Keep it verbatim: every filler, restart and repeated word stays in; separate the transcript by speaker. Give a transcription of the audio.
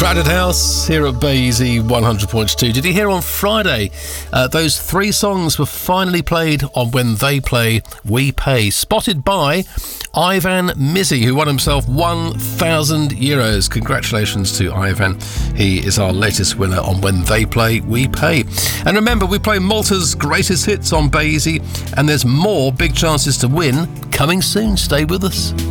Speaker 1: Crowded House here at Baysy one hundred point two. Did you hear on Friday uh, those three songs were finally played on When They Play We Pay, spotted by Ivan Mizzi, who won himself one thousand euros. Congratulations to Ivan. He is our latest winner on When They Play We Pay. And remember, we play Malta's greatest hits on Baysy, and there's more big chances to win coming soon. Stay with us.